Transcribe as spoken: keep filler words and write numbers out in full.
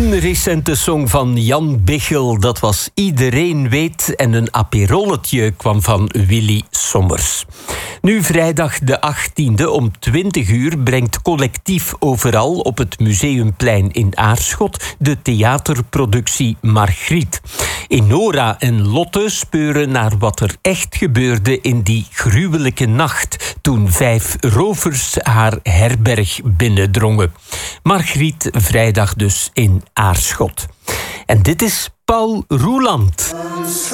Een recente song van Jan Bichel, dat was Iedereen Weet. En een aperolletje kwam van Willy Sommers. Nu vrijdag de achttiende om twintig uur brengt Collectief Overal op het Museumplein in Aarschot de theaterproductie Margriet. Enora en Lotte speuren naar wat er echt gebeurde in die gruwelijke nacht toen vijf rovers haar herberg binnendrongen. Margriet, vrijdag dus in Aarschot. En dit is Paul Roeland.